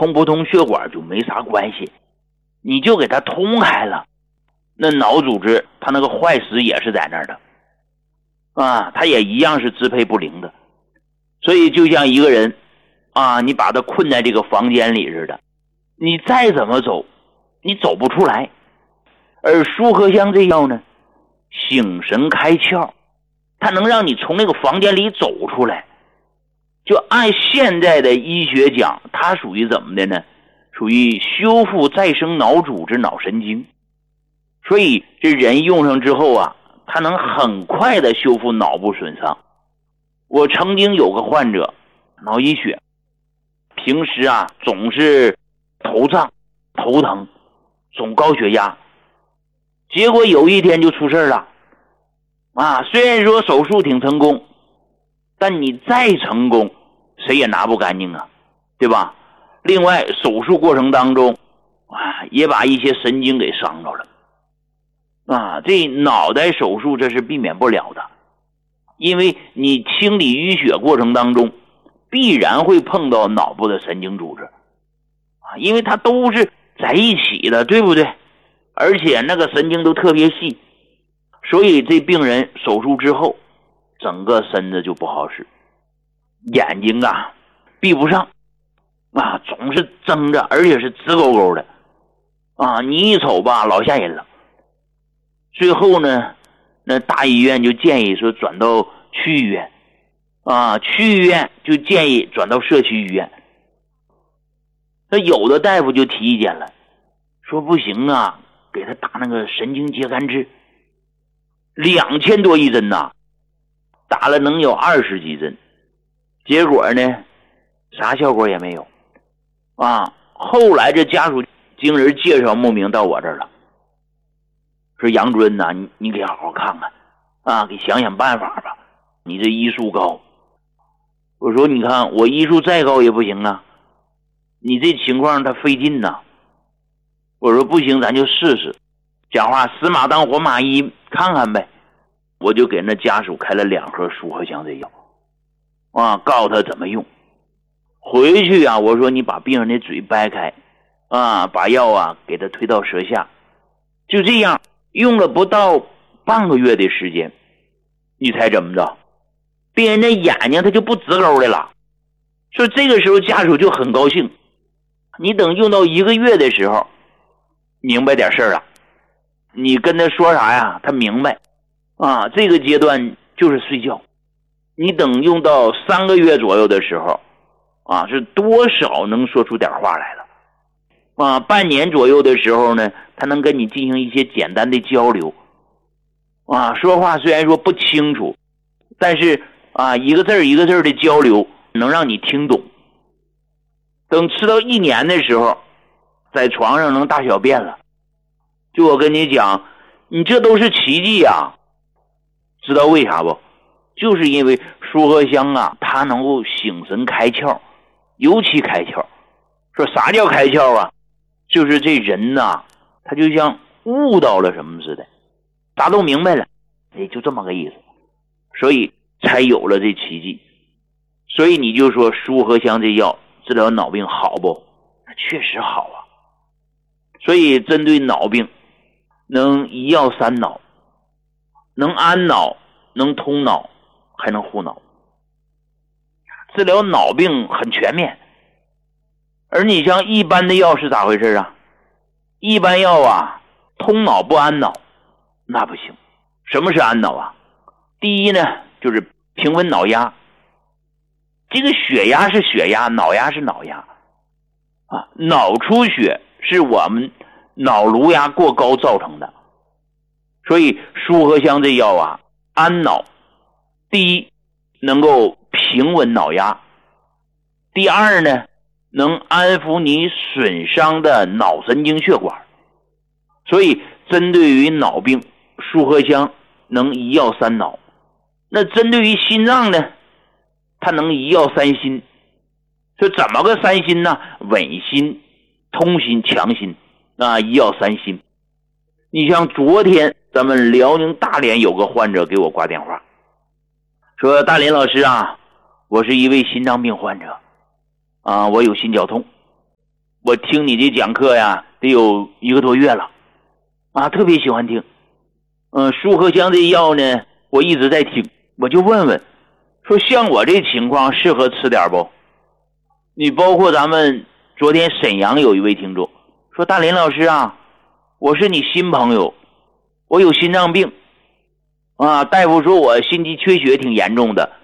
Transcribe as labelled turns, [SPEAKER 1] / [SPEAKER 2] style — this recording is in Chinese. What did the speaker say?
[SPEAKER 1] 通不通血管就没啥关系，你就给它通开了，那脑组织它那个坏死也是在那儿的啊，它也一样是支配不灵的。所以就像一个人啊，你把他困在这个房间里似的，你再怎么走你走不出来。而舒合香这药呢，醒神开窍，它能让你从那个房间里走出来。就按现在的医学讲，它属于怎么的呢？属于修复再生脑组织脑神经。所以这人用上之后啊，它能很快的修复脑部损伤。我曾经有个患者脑溢血，平时啊总是头胀头疼，总高血压，结果有一天就出事了啊！虽然说手术挺成功，但你再成功谁也拿不干净啊，对吧？另外手术过程当中啊，也把一些神经给伤着了啊！这脑袋手术这是避免不了的，因为你清理淤血过程当中必然会碰到脑部的神经组织啊，因为它都是在一起的，对不对？而且那个神经都特别细，所以这病人手术之后整个身子就不好使，眼睛啊闭不上啊，总是睁着，而且是直勾勾的啊，你一瞅吧老吓人了。最后呢，那大医院就建议说转到区医院啊，区医院就建议转到社区医院。那有的大夫就提意见了，说不行啊，给他打那个神经节苷质，2000多一针呐，打了能有20几针，结果呢啥效果也没有啊。后来这家属经人介绍慕名到我这儿了，说杨主任呐，你给好好看看啊，给想想办法吧，你这医术高。我说你看我医术再高也不行啊，你这情况他费劲呐。我说不行，咱就试试，讲话死马当活马医，看看呗。我就给那家属开了2盒舒合香这药啊，告诉他怎么用。回去啊，我说你把病人的嘴掰开啊，把药啊给他推到舌下，就这样用了不到半个月的时间，你猜怎么着？病人的眼睛他就不直勾的了。所以这个时候家属就很高兴。你等用到1个月的时候明白点事儿了，你跟他说啥呀他明白啊。这个阶段就是睡觉，你等用到3个月左右的时候啊，是多少能说出点话来了啊。半年左右的时候呢，他能跟你进行一些简单的交流啊，说话虽然说不清楚，但是啊一个字一个字的交流能让你听懂。等吃到1年的时候，在床上能大小便了，就我跟你讲，你这都是奇迹啊。知道为啥不？就是因为舒合香啊，它能够醒神开窍，尤其开窍。说啥叫开窍啊？就是这人呐，他就像悟到了什么似的，啥都明白了，就这么个意思。所以才有了这奇迹。所以你就说舒合香这药治疗脑病好不？确实好啊。所以针对脑病，能一药3脑，能安脑，能通脑，还能护脑，治疗脑病很全面。而你像一般的药是咋回事啊？一般药啊，通脑不安脑，那不行。什么是安脑啊？第一呢，就是平稳脑压。这个血压是血压，脑压是脑压啊。脑出血是我们脑颅压过高造成的，所以舒合香这药啊，安脑。第一，能够平稳脑压；第二呢，能安抚你损伤的脑神经血管。所以针对于脑病，舒合香能一药3脑。那针对于心脏呢，它能一药3心。这怎么个3心呢？稳心、通心、强心啊，一药3心。你像昨天咱们辽宁大连有个患者给我挂电话，说大连老师啊，我是一位心脏病患者啊，我有心绞痛我听你这讲课呀，得有1个多月了，啊，特别喜欢听。舒和香这药呢，我一直在听，我就问问，说像我这情况适合吃点不？你包括咱们昨天沈阳有一位听众说，大林老师啊，我是你新朋友，我有心脏病啊，大夫说我心肌缺血挺严重的，